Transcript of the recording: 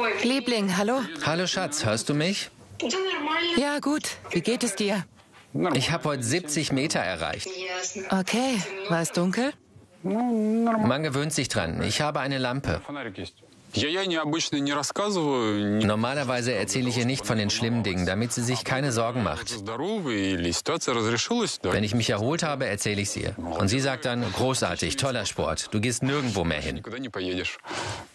Liebling, hallo? Hallo Schatz, hörst du mich? Ja, gut. Wie geht es dir? Ich habe heute 70 Meter erreicht. Okay. War es dunkel? Man gewöhnt sich dran. Ich habe eine Lampe. Normalerweise erzähle ich ihr nicht von den schlimmen Dingen, damit sie sich keine Sorgen macht. Wenn ich mich erholt habe, erzähle ich es ihr. Und sie sagt dann, großartig, toller Sport, du gehst nirgendwo mehr hin.